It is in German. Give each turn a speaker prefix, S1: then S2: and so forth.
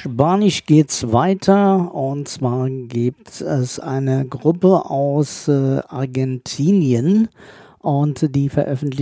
S1: Spanisch geht's weiter, und zwar gibt es eine Gruppe aus Argentinien, und die veröffentlicht